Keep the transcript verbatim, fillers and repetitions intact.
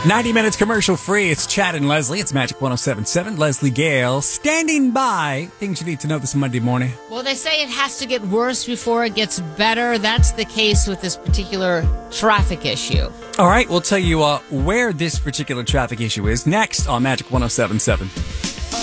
ninety minutes commercial free. It's Chad and Leslie. It's Magic one oh seven point seven. Leslie Gale standing by. Things you need to know this Monday morning. Well, they say it has to get worse before it gets better. That's the case with this particular traffic issue. All right, we'll tell you uh, where this particular traffic issue is next on Magic one oh seven point seven.